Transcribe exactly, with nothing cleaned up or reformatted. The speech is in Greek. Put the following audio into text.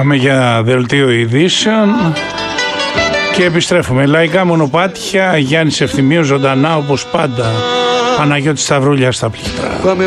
Πάμε για δελτίο ειδήσεων και επιστρέφουμε. Λαϊκά μονοπάτια, Γιάννης Ευθυμίου ζωντανά όπως πάντα. Παναγιώτης Σταυρούλια στα πλήκτρα.